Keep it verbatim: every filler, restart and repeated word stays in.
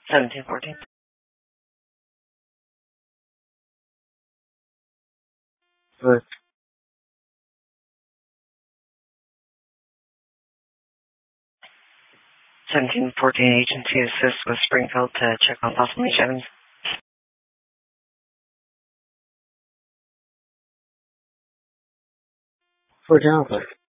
seventeen fourteen. Good. seventeen fourteen agency assist with Springfield to check on possible items. For Delaware.